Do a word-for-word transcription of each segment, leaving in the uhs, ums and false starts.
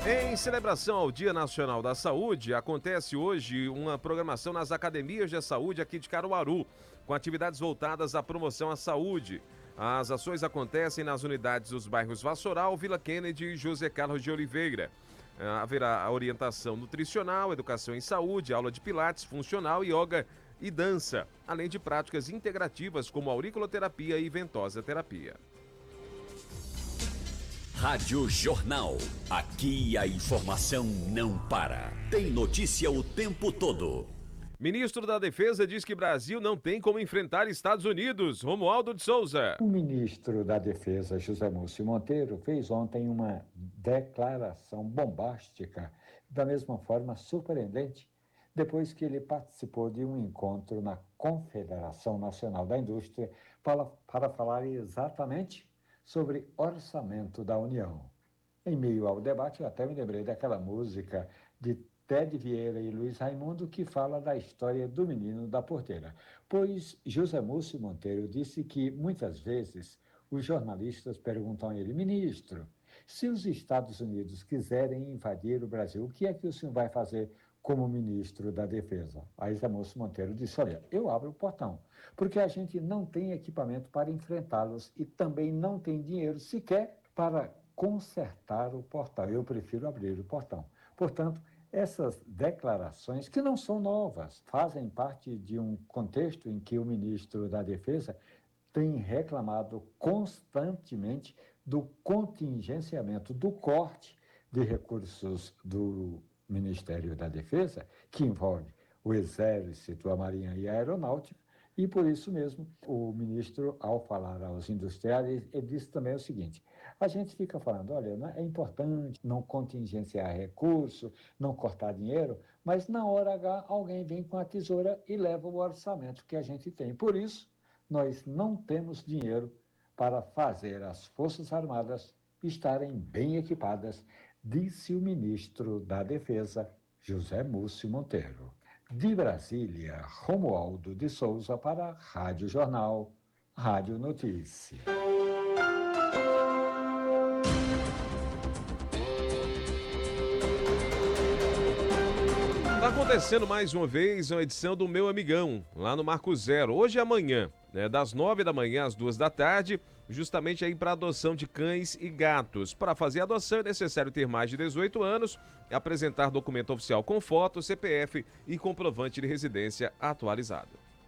Em celebração ao Dia Nacional da Saúde, acontece hoje uma programação nas academias de saúde aqui de Caruaru, com atividades voltadas à promoção à saúde. As ações acontecem nas unidades dos bairros Vassoural, Vila Kennedy e José Carlos de Oliveira. Haverá orientação nutricional, educação em saúde, aula de pilates, funcional, yoga e dança, além de práticas integrativas como auriculoterapia e ventosa terapia. Rádio Jornal. Aqui a informação não para. Tem notícia o tempo todo. Ministro da Defesa diz que Brasil não tem como enfrentar Estados Unidos. Romualdo de Souza. O ministro da Defesa, José Múcio Monteiro, fez ontem uma declaração bombástica, da mesma forma surpreendente, depois que ele participou de um encontro na Confederação Nacional da Indústria para, para falar exatamente sobre orçamento da União. Em meio ao debate, eu até me lembrei daquela música de Ted Vieira e Luiz Raimundo, que fala da história do menino da porteira. Pois José Múcio Monteiro disse que, muitas vezes, os jornalistas perguntam a ele: ministro, se os Estados Unidos quiserem invadir o Brasil, o que é que o senhor vai fazer como ministro da Defesa? Aí José Múcio Monteiro disse: olha, eu abro o portão, porque a gente não tem equipamento para enfrentá-los e também não tem dinheiro sequer para consertar o portão. Eu prefiro abrir o portão. Portanto, essas declarações, que não são novas, fazem parte de um contexto em que o ministro da Defesa tem reclamado constantemente do contingenciamento, do corte de recursos do Ministério da Defesa, que envolve o Exército, a Marinha e a Aeronáutica, e por isso mesmo o ministro, ao falar aos industriais, ele disse também o seguinte: a gente fica falando, olha, é importante não contingenciar recurso, não cortar dinheiro, mas na hora H alguém vem com a tesoura e leva o orçamento que a gente tem. Por isso, nós não temos dinheiro para fazer as Forças Armadas estarem bem equipadas, disse o ministro da Defesa, José Múcio Monteiro. De Brasília, Romualdo de Souza para a Rádio Jornal, Rádio Notícia. Está acontecendo mais uma vez uma edição do Meu Amigão, lá no Marco Zero, hoje e amanhã, né, das nove da manhã às duas da tarde, justamente aí para adoção de cães e gatos. Para fazer a adoção é necessário ter mais de dezoito anos, apresentar documento oficial com foto, C P F e comprovante de residência atualizado.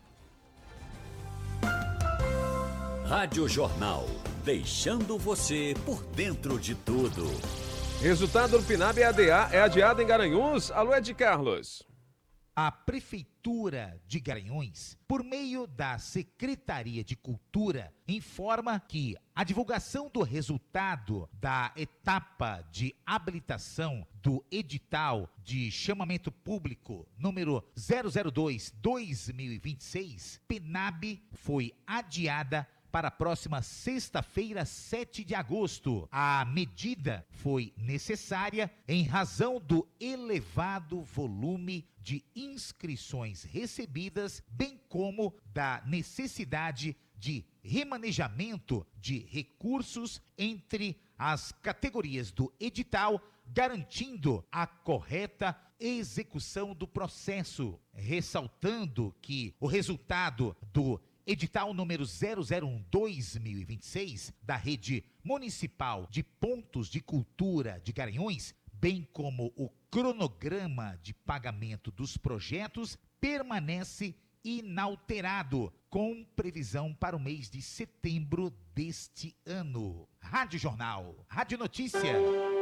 Rádio Jornal, deixando você por dentro de tudo. Resultado do PNAB é adiado em Garanhuns. Alô, Ed Carlos. A Prefeitura de Garanhuns, por meio da Secretaria de Cultura, informa que a divulgação do resultado da etapa de habilitação do edital de chamamento público número zero zero dois barra dois mil e vinte e seis, PNAB, foi adiada para a próxima sexta-feira, sete de agosto. A medida foi necessária em razão do elevado volume de inscrições recebidas, bem como da necessidade de remanejamento de recursos entre as categorias do edital, garantindo a correta execução do processo, ressaltando que o resultado do edital número zero zero um barra dois mil e vinte e seis da Rede Municipal de Pontos de Cultura de Garanhuns, bem como o cronograma de pagamento dos projetos, permanece inalterado, com previsão para o mês de setembro deste ano. Rádio Jornal, Rádio Notícia.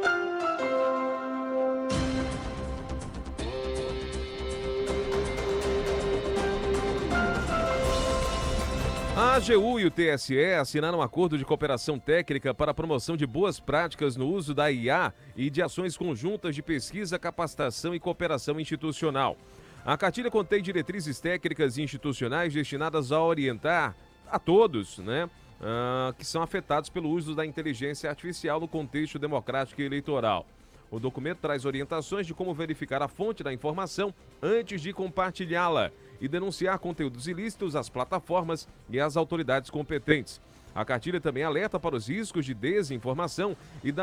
A AGU e o T S E assinaram um acordo de cooperação técnica para a promoção de boas práticas no uso da I A e de ações conjuntas de pesquisa, capacitação e cooperação institucional. A cartilha contém diretrizes técnicas e institucionais destinadas a orientar a todos, né, uh, que são afetados pelo uso da inteligência artificial no contexto democrático e eleitoral. O documento traz orientações de como verificar a fonte da informação antes de compartilhá-la e denunciar conteúdos ilícitos às plataformas e às autoridades competentes. A cartilha também alerta para os riscos de desinformação e da